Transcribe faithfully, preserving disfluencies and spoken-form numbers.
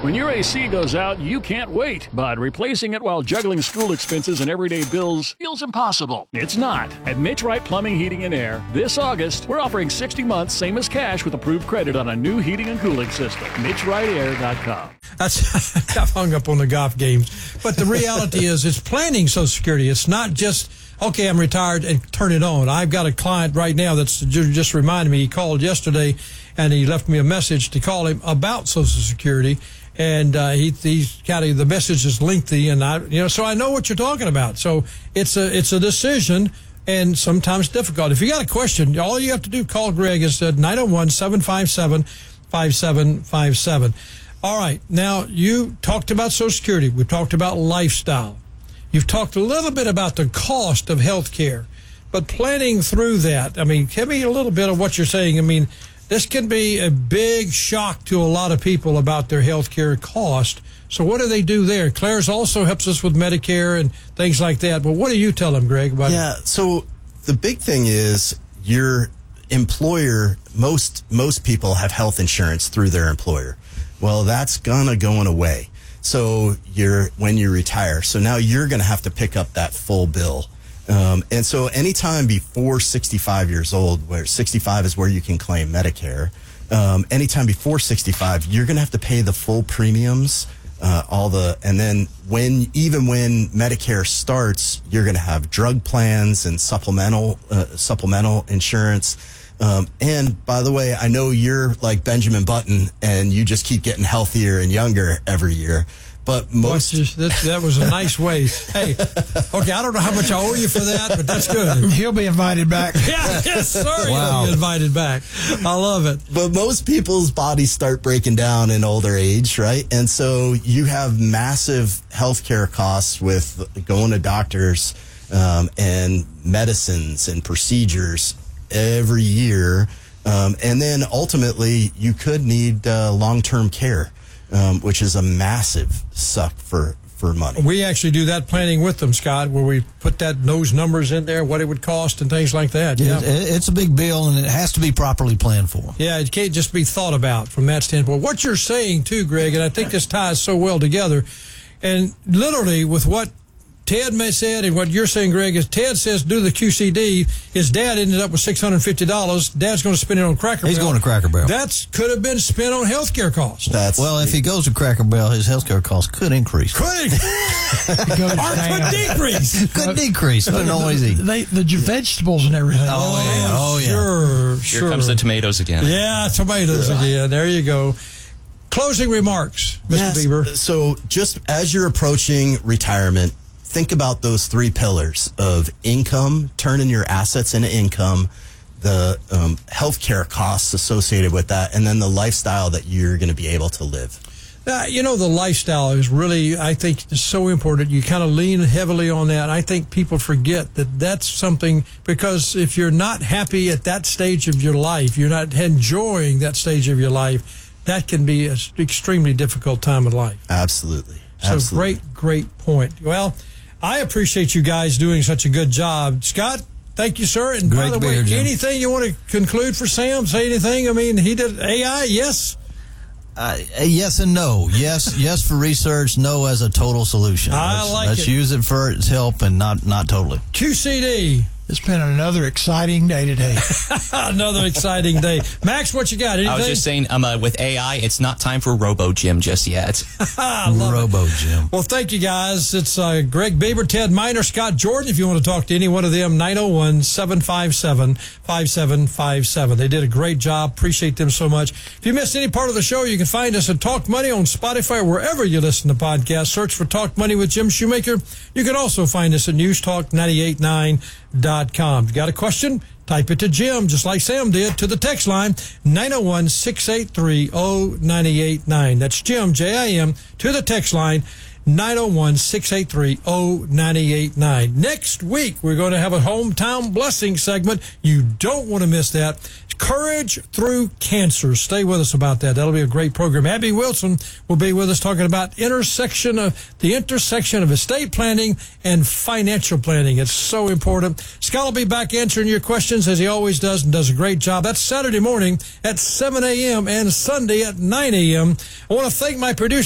When your A C goes out, you can't wait, but replacing it while juggling school expenses and everyday bills feels impossible. It's not. At Mitch Wright Plumbing, Heating, and Air, this August, we're offering sixty months, same as cash, with approved credit on a new heating and cooling system. Mitch Wright Air dot com. That's, I've hung up on the golf games. But the reality is, it's planning Social Security. It's not just, okay, I'm retired and turn it on. I've got a client right now that's just reminded me. He called yesterday and he left me a message to call him about Social Security. And uh, he, he's kind of, the message is lengthy, and I, you know, so I know what you're talking about. So it's a, it's a decision, and sometimes difficult. If you got a question, all you have to do, call Greg. Is at nine oh one, seven five seven, five seven five seven. All right, now you talked about Social Security. We've talked about lifestyle. You've talked a little bit about the cost of health care, but planning through that. I mean, give me a little bit of what you're saying. I mean, this can be a big shock to a lot of people about their health care cost. So what do they do there? Claire's also helps us with Medicare and things like that. But what do you tell them, Greg? About yeah, so the big thing is your employer, most most people have health insurance through their employer. Well, that's gonna going away. So you're when you retire. So now you're gonna have to pick up that full bill. Um, and so anytime before sixty-five years old, where sixty-five is where you can claim Medicare, um, anytime before sixty-five, you're going to have to pay the full premiums, uh, all the, and then when, even when Medicare starts, you're going to have drug plans and supplemental, uh, supplemental insurance. Um, and by the way, I know you're like Benjamin Button and you just keep getting healthier and younger every year. But most just, that, that was a nice way. Hey, okay, I don't know how much I owe you for that, but that's good. He'll be invited back. Yeah, yes, sir. Wow. He'll be invited back. I love it. But most people's bodies start breaking down in older age, right? And so you have massive healthcare costs with going to doctors um, and medicines and procedures every year. Um, and then ultimately, you could need uh, long-term care. Um, which is a massive suck for, for money. We actually do that planning with them, Scott, where we put that those numbers in there, what it would cost and things like that. Yeah, it's a big bill, and it has to be properly planned for. Yeah, it can't just be thought about from that standpoint. What you're saying, too, Greg, and I think this ties so well together, and literally with what Ted may said and what you're saying, Greg, is Ted says do the Q C D. His dad ended up with six hundred fifty dollars. Dad's going to spend it on Cracker Barrel. He's going to Cracker Barrel. That could have been spent on health care costs. That's well, if he goes to Cracker Barrel, his health care costs could increase. Could or could decrease. Could decrease. Depending on what he's eating. They, the vegetables and everything. Oh, yeah. Oh, yeah. Sure, Here sure. comes the tomatoes again. Yeah, tomatoes again. There you go. Closing remarks, Mister Yes. Bieber. So just as you're approaching retirement, think about those three pillars of income, turning your assets into income, the um, healthcare costs associated with that, and then the lifestyle that you're going to be able to live. Uh, you know, the lifestyle is really, I think, is so important. You kind of lean heavily on that. I think people forget that that's something, because if you're not happy at that stage of your life, you're not enjoying that stage of your life, that can be an extremely difficult time in life. Absolutely. So Absolutely. great, great point. Well, I appreciate you guys doing such a good job. Scott, thank you, sir. And Great by the to be way, here, Jim. anything you want to conclude for Sam? Say anything? I mean, he did A I, yes? Uh, yes and no. Yes, yes for research. No as a total solution. I let's, like let's it. use it for its help and not not totally. Q C D. It's been another exciting day today. Another exciting day. Max, what you got? Anything? I was just saying, um, uh, with A I, it's not time for Robo Jim just yet. I love it. Robo Jim. Well, thank you, guys. It's uh, Greg Bieber, Ted Miner, Scott Jordan. If you want to talk to any one of them, nine oh one, seven five seven, five seven five seven. They did a great job. Appreciate them so much. If you missed any part of the show, you can find us at Talk Money on Spotify, wherever you listen to podcasts. Search for Talk Money with Jim Shoemaker. You can also find us at news talk ninety-eight point nine dot com. If you got a question, type it to Jim, just like Sam did, to the text line, nine oh one, six eight three, oh nine eight nine. That's Jim, J I M, to the text line, nine oh one, six eight three, oh nine eight nine. Next week, we're going to have a hometown blessing segment. You don't want to miss that. Courage Through Cancer. Stay with us about that. That'll be a great program. Abby Wilson will be with us talking about intersection of the intersection of estate planning and financial planning. It's so important. Scott will be back answering your questions as he always does, and does a great job. That's Saturday morning at seven a.m. and Sunday at nine a.m. I want to thank my producer,